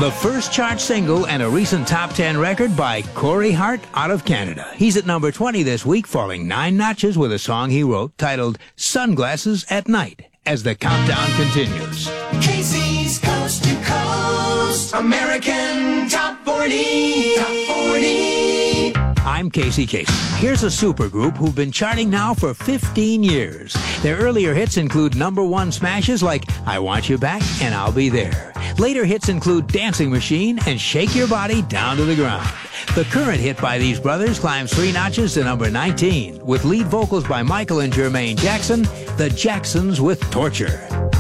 The first chart single and a recent top 10 record by Corey Hart out of Canada. He's at number 20 this week, falling 9 notches with a song he wrote titled Sunglasses at Night, as the countdown continues. Casey's Coast to Coast, American Top 40, Top 40. I'm Casey Kasem. Here's a supergroup who've been charting now for 15 years. Their earlier hits include #1 smashes like I Want You Back and I'll Be There. Later hits include Dancing Machine and Shake Your Body Down to the Ground. The current hit by these brothers climbs 3 notches to number 19, with lead vocals by Michael and Jermaine Jackson, The Jacksons with Torture.